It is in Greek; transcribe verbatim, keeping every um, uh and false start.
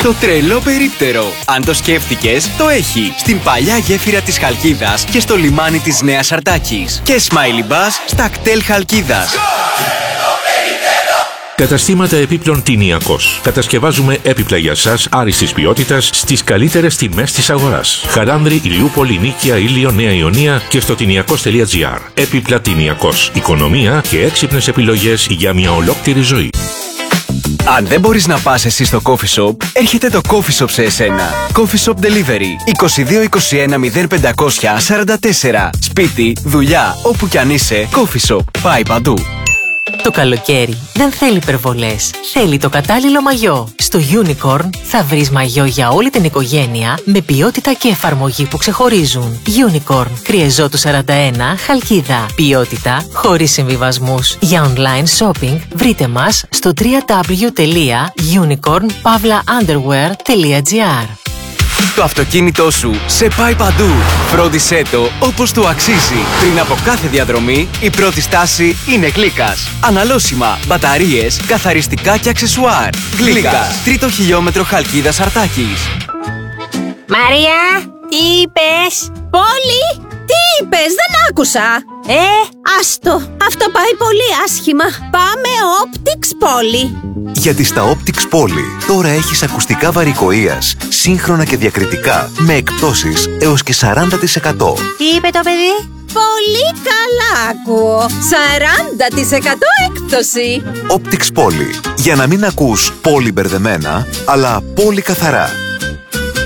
Το τρελό περίπτερο. Αν το σκέφτηκες, το έχει. Στην παλιά γέφυρα της Χαλκίδας και στο λιμάνι της Νέας Αρτάκης. Και Smiley Bus στα κτέλ Χαλκίδας. Καταστήματα επίπλων Τινιακός. Κατασκευάζουμε έπιπλα για σας άριστης ποιότητας στις καλύτερες τιμές της αγοράς. Χαράνδρη, Ηλιούπολη, Νίκαια, Ήλιο, Νέα Ιωνία και στο τινιακός τελεία τζι άρ. Έπιπλα Τινιακός. Οικονομία και έξυπνες επιλογές για μια ολόκληρη ζωή. Αν δεν μπορείς να πας εσύ στο coffee shop, έρχεται το coffee shop σε εσένα. Coffee shop delivery είκοσι δύο είκοσι ένα μηδέν πεντακόσια σαράντα τέσσερα. Σπίτι, δουλειά, όπου κι αν είσαι, coffee shop. Πάει παντού. Το καλοκαίρι δεν θέλει υπερβολές. Θέλει το κατάλληλο μαγιό. Στο Unicorn θα βρεις μαγιό για όλη την οικογένεια με ποιότητα και εφαρμογή που ξεχωρίζουν. Unicorn, Κριεζότου σαράντα ένα, Χαλκίδα. Ποιότητα χωρίς συμβιβασμούς. Για online shopping βρείτε μας στο double-u double-u double-u τελεία unicorn pavla underwear τελεία τζι άρ. Το αυτοκίνητό σου σε πάει παντού. Φρόντισέ το όπως του αξίζει. Πριν από κάθε διαδρομή, η πρώτη στάση είναι Γλύκας. Αναλώσιμα, μπαταρίες, καθαριστικά και αξεσουάρ. Γλύκας, τρίτο χιλιόμετρο Χαλκίδας Αρτάκης. Μαρία, τι είπες? Πόλη, τι είπες? Δεν άκουσα. Ε, άστο, αυτό πάει πολύ άσχημα. Πάμε Optics Πόλη. Γιατί στα Optics Πόλη τώρα έχεις ακουστικά βαρικοείας, σύγχρονα και διακριτικά, με εκπτώσεις έως και σαράντα τοις εκατό. Τι είπε το παιδί? Πολύ καλά ακούω. σαράντα τοις εκατό έκπτωση. Optics Πόλη. Για να μην ακούς πολύ μπερδεμένα, αλλά πολύ καθαρά.